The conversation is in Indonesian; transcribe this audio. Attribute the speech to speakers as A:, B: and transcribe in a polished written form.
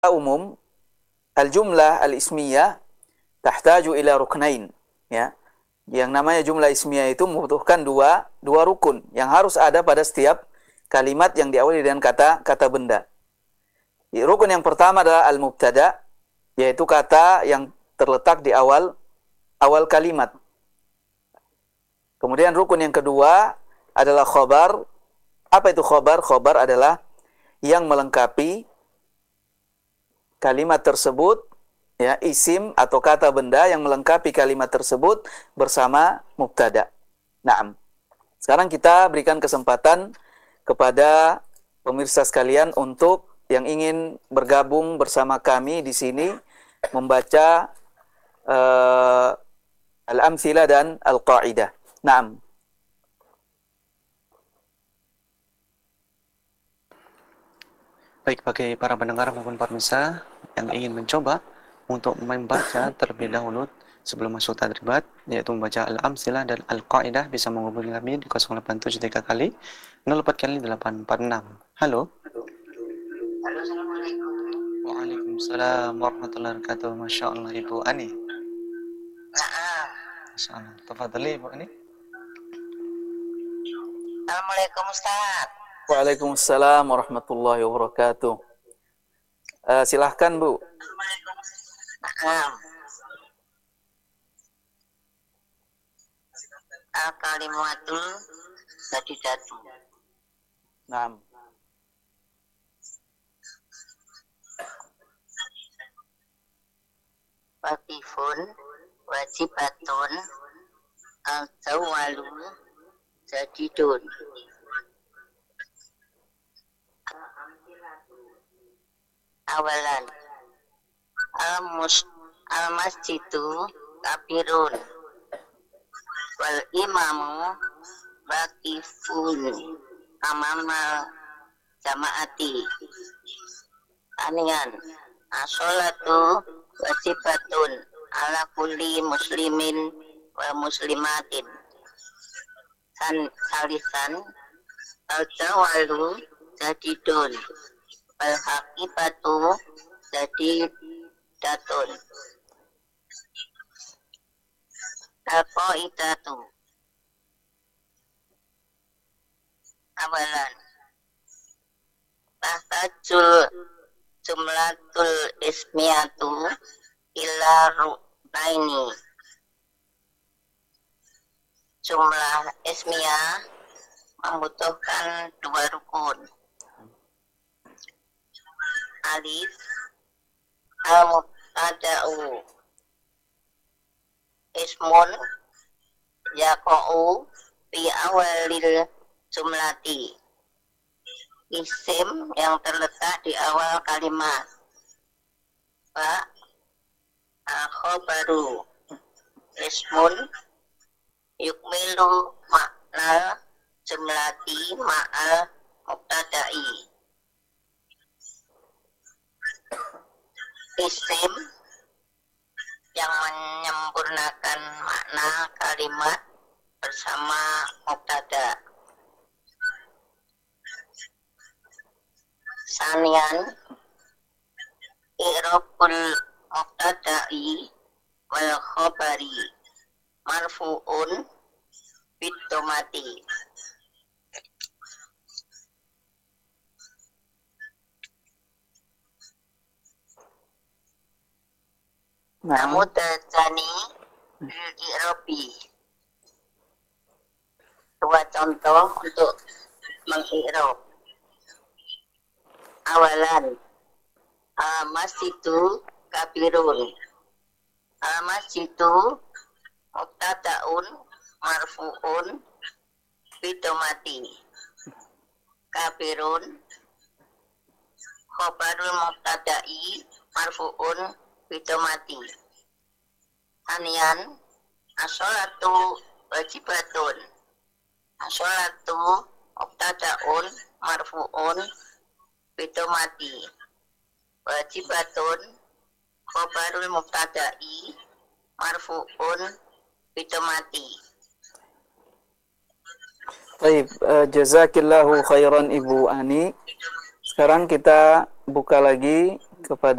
A: umum al-jumlah al-ismiyah tahtaju ila ruknain, ya. Yang namanya jumlah ismiyah itu membutuhkan dua rukun yang harus ada pada setiap kalimat yang diawali dengan kata benda. Rukun yang pertama adalah al-mubtada, yaitu kata yang terletak di awal kalimat. Kemudian rukun yang kedua adalah khobar. Apa itu khobar? Khobar adalah yang melengkapi kalimat tersebut, ya, isim atau kata benda yang melengkapi kalimat tersebut bersama mubtada. Naam. Sekarang kita berikan kesempatan kepada pemirsa sekalian untuk yang ingin bergabung bersama kami di sini membaca al-amthila dan al-qaidah. Naam.
B: Baik, bagi para pendengar maupun pemirsa yang ingin mencoba untuk membaca terlebih dahulu sebelum masuk tadribat, yaitu membaca al-amsilah dan al-qaidah, bisa menghubungi kami di 0873 kali 04 kali 846. Halo.
C: Halo, assalamualaikum.
B: Waalaikumsalam warahmatullahi wabarakatuh. Masya Allah, Ibu Ani.
C: Nah,
B: Masya Allah. Tafadhali, Ibu Ani.
C: Assalamualaikum Ustaz.
A: Waalaikumsalam warahmatullahi wabarakatuh. Silahkan, Bu.
C: Al-kalimatul jadidatu.
A: Naam.
C: Waqifun, wajibatun, al-jawalu, jadidun. Awalan, al-masjidu kabirun, wal imamu waqifun amamal jamaati. Anian, as-sholatu wajibatun ala kulli muslimin wa muslimatin. Salisan, al-jawalu jadidun, wal haqibatu jadidatun. Al-qaidatu. Awalan, tahtajul jumlatul ismiyatu ila ruknaini. Jumlah ismiyah membutuhkan dua rukun. Alif, al-mubtada'u ismun yaqa'u fi awalil jumlati. Isim yang terletak di awal kalimat. Fa al-khobaru ismun yukmilu makna jumlati ma'al mubtada'i. Isim yang menyempurnakan makna kalimat bersama mubtada. Sanian, i'rabul mubtada'i wal khabari marfu'un bidomati. Namun tani i'rabi. Dua contoh untuk mengi'rab. Awalan, masjidu kabirun. Masjidu mubtada'un marfu'un bidomati. Kabirun khobarul mubtada'i marfu'un bidomati. Anian, as-sholatu wajibatun. As-sholatu mubtada'un marfu'un bidomati. Wajibatun khobarul mubtada'i marfu'un bidomati.
A: Baik, jazakillahu khairan Ibu Ani. Sekarang kita buka lagi kepada